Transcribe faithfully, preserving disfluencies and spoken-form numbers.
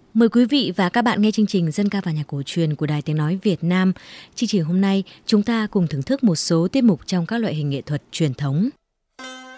Mời quý vị và các bạn nghe chương trình Dân ca và nhạc cổ truyền của Đài Tiếng Nói Việt Nam. Chương trình hôm nay chúng ta cùng thưởng thức một số tiết mục trong các loại hình nghệ thuật truyền thống.